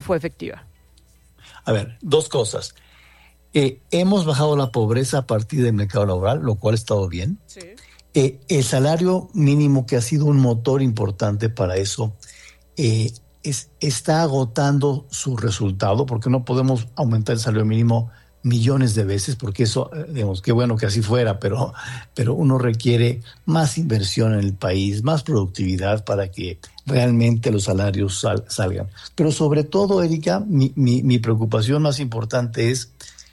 fue efectiva? A ver, dos cosas. Hemos bajado la pobreza a partir del mercado laboral, lo cual ha estado bien. Sí. El salario mínimo, que ha sido un motor importante para eso, está agotando su resultado, porque no podemos aumentar el salario mínimo millones de veces, porque eso, digamos, qué bueno que así fuera, pero uno requiere más inversión en el país, más productividad para que realmente los salarios salgan. Pero sobre todo, Erika, mi preocupación más importante es: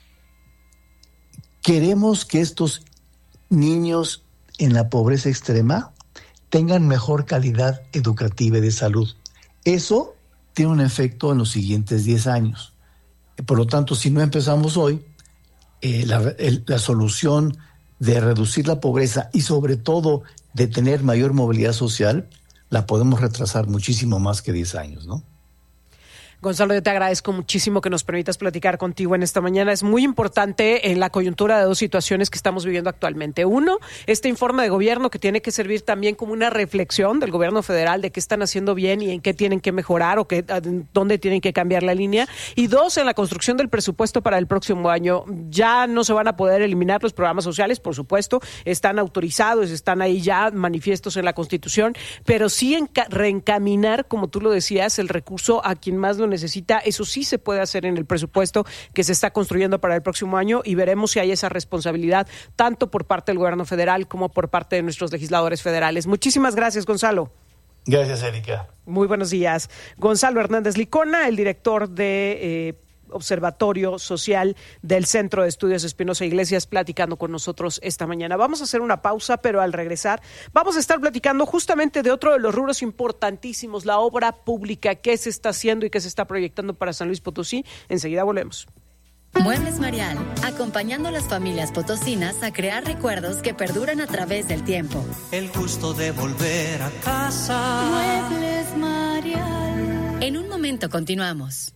queremos que estos niños en la pobreza extrema tengan mejor calidad educativa y de salud. Eso tiene un efecto en los siguientes 10 años. Por lo tanto, si no empezamos hoy, la solución de reducir la pobreza y sobre todo de tener mayor movilidad social, la podemos retrasar muchísimo más que 10 años, ¿no? Gonzalo, yo te agradezco muchísimo que nos permitas platicar contigo en esta mañana. Es muy importante en la coyuntura de dos situaciones que estamos viviendo actualmente. Uno, este informe de gobierno que tiene que servir también como una reflexión del gobierno federal de qué están haciendo bien y en qué tienen que mejorar o dónde tienen que cambiar la línea. Y dos, en la construcción del presupuesto para el próximo año. Ya no se van a poder eliminar los programas sociales, por supuesto, están autorizados, están ahí ya manifiestos en la Constitución, pero sí reencaminar, como tú lo decías, el recurso a quien más lo necesita. Eso sí se puede hacer en el presupuesto que se está construyendo para el próximo año, y veremos si hay esa responsabilidad tanto por parte del gobierno federal como por parte de nuestros legisladores federales. Muchísimas gracias, Gonzalo. Gracias, Erika. Muy buenos días. Gonzalo Hernández Licona, el director de Observatorio Social del Centro de Estudios Espinosa Iglesias, platicando con nosotros esta mañana. Vamos a hacer una pausa, pero al regresar vamos a estar platicando justamente de otro de los rubros importantísimos, la obra pública, qué se está haciendo y qué se está proyectando para San Luis Potosí. Enseguida volvemos. Muebles Marial, acompañando a las familias potosinas a crear recuerdos que perduran a través del tiempo. El gusto de volver a casa. Muebles Marial. En un momento continuamos.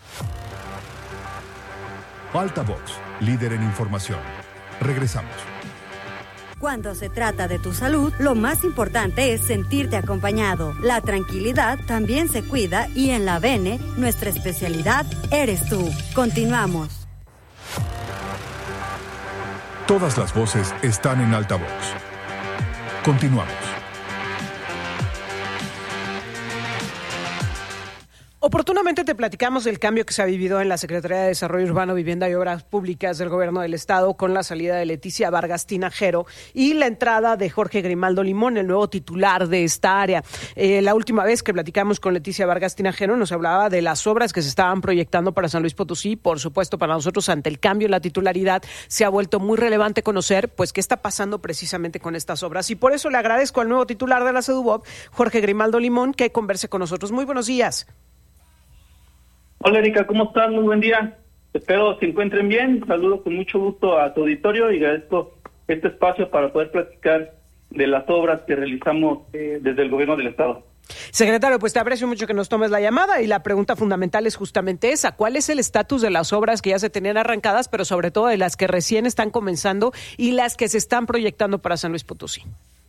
Altavoz, líder en información. Regresamos. Cuando se trata de tu salud, lo más importante es sentirte acompañado. La tranquilidad también se cuida y en la Bene, nuestra especialidad eres tú. Continuamos. Todas las voces están en Altavoz. Continuamos. Oportunamente te platicamos del cambio que se ha vivido en la Secretaría de Desarrollo Urbano, Vivienda y Obras Públicas del Gobierno del Estado con la salida de Leticia Vargas Tinajero y la entrada de Jorge Grimaldo Limón, el nuevo titular de esta área. La última vez que platicamos con Leticia Vargas Tinajero nos hablaba de las obras que se estaban proyectando para San Luis Potosí. Por supuesto, para nosotros, ante el cambio en la titularidad, se ha vuelto muy relevante conocer pues qué está pasando precisamente con estas obras. Y por eso le agradezco al nuevo titular de la CEDUBOP, Jorge Grimaldo Limón, que converse con nosotros. Muy buenos días. Hola Erika, ¿cómo estás? Muy buen día. Espero se encuentren bien. Saludo con mucho gusto a tu auditorio y agradezco este espacio para poder platicar de las obras que realizamos desde el gobierno del Estado. Secretario, pues te aprecio mucho que nos tomes la llamada y la pregunta fundamental es justamente esa. ¿Cuál es el estatus de las obras que ya se tenían arrancadas, pero sobre todo de las que recién están comenzando y las que se están proyectando para San Luis Potosí?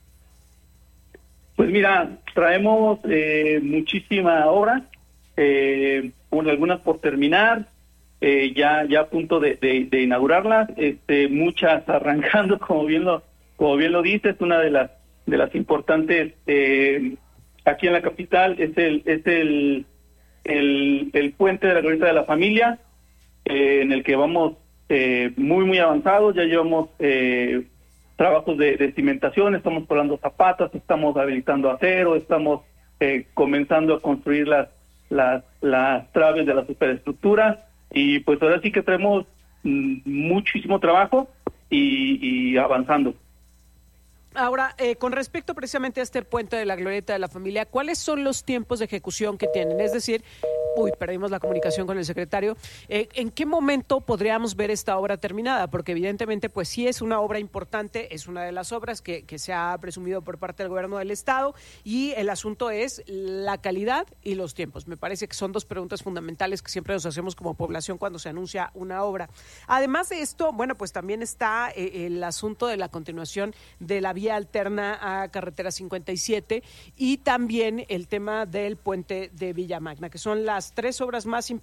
Pues mira, traemos muchísima obra, algunas por terminar, ya a punto de inaugurarlas, muchas arrancando, como bien lo dices. Una de las importantes aquí en la capital es el puente de la Glorieta de la Familia, en el que vamos muy avanzados. Ya llevamos trabajos de cimentación, estamos colando zapatas, estamos habilitando acero, estamos comenzando a construir las traves de la superestructura, y pues ahora sí que tenemos muchísimo trabajo y avanzando. Ahora, con respecto precisamente a este puente de la Glorieta de la Familia, ¿cuáles son los tiempos de ejecución que tienen? Es decir, perdimos la comunicación con el secretario. ¿En qué momento podríamos ver esta obra terminada? Porque evidentemente, pues sí es una obra importante, es una de las obras que se ha presumido por parte del gobierno del Estado, y el asunto es la calidad y los tiempos. Me parece que son dos preguntas fundamentales que siempre nos hacemos como población cuando se anuncia una obra. Además de esto, bueno, pues también está el asunto de la continuación de la vía alterna a carretera 57 y también el tema del puente de Villa Magna, que son las tres obras más